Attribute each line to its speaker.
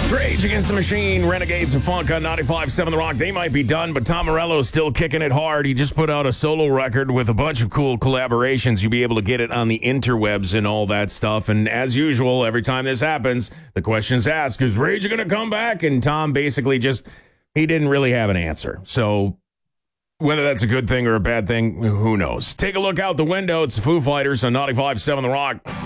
Speaker 1: Rage Against the Machine, Renegades of Funk on 95.7 The Rock. They might be done, but Tom Morello's still kicking it hard. He just put out a solo record with a bunch of cool collaborations. You'll be able to get it on the interwebs and all that stuff. And as usual, every time this happens, the question's asked, is Rage going to come back? And Tom basically he didn't really have an answer. So whether that's a good thing or a bad thing, who knows? Take a look out the window. It's the Foo Fighters on 95.7 The Rock.